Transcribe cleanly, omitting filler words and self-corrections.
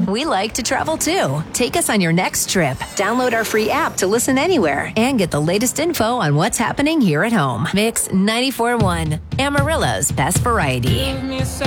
we like to travel too. Take us on your next trip. Download our free app to listen anywhere and get the latest info on what's happening here at home. Mix 94.1, Amarillo's best variety.